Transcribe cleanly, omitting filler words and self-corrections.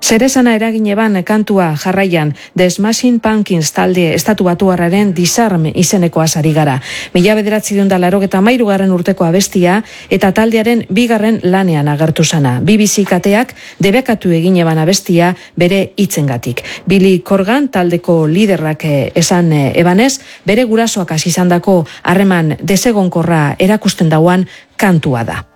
Zeresana eragin eban kantua jarraian The Smashing Pumpkins talde estatu batuarraren Disarm izenekoa ari gara. 1983 urteko abestia eta taldearen bigarren lanean agertu zana. BBC kateak debekatu egin eban abestia bere hitzengatik. Billy Corgan taldeko liderrak esan ebanez, bere gurasoak hasi izandako harreman desegonkorra erakusten dauan kantua da.